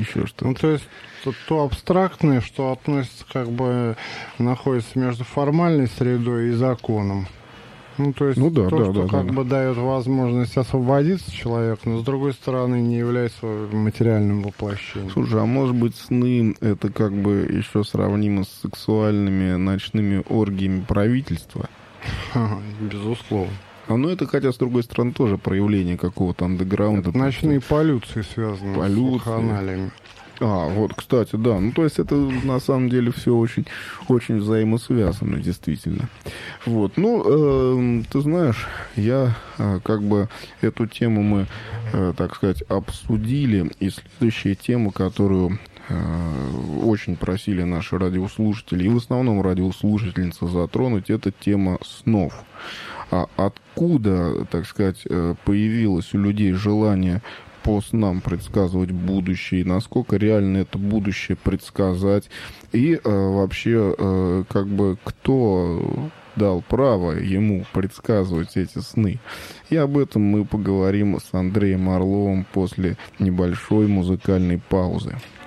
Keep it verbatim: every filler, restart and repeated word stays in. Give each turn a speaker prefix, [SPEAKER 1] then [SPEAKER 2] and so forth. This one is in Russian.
[SPEAKER 1] еще что-то.
[SPEAKER 2] Ну, то есть то, то абстрактное, что относится, как бы, находится между формальной средой и законом. Ну, то есть
[SPEAKER 1] ну, да,
[SPEAKER 2] то,
[SPEAKER 1] да,
[SPEAKER 2] что
[SPEAKER 1] да,
[SPEAKER 2] как
[SPEAKER 1] да,
[SPEAKER 2] бы
[SPEAKER 1] да.
[SPEAKER 2] дает возможность освободиться человеку, но с другой стороны не является материальным воплощением.
[SPEAKER 1] Слушай, а может быть сны это как бы еще сравнимо с сексуальными ночными оргиями правительства?
[SPEAKER 2] Безусловно.
[SPEAKER 1] А ну это, хотя, с другой стороны, тоже проявление какого-то андеграунда.
[SPEAKER 2] Это ночные полюции связаны
[SPEAKER 1] полюции.
[SPEAKER 2] с вакханалиями.
[SPEAKER 1] А, вот, кстати, да. Ну, то есть это на самом деле все очень, очень взаимосвязано, действительно. Вот. Ну, э, ты знаешь, я э, как бы эту тему мы, э, так сказать, обсудили. И следующая тема, которую э, очень просили наши радиослушатели, и в основном радиослушательницы затронуть, это тема снов. А откуда, так сказать, появилось у людей желание по снам предсказывать будущее, насколько реально это будущее предсказать, и э, вообще, э, как бы, кто дал право ему предсказывать эти сны. И об этом мы поговорим с Андреем Орловым после небольшой музыкальной паузы.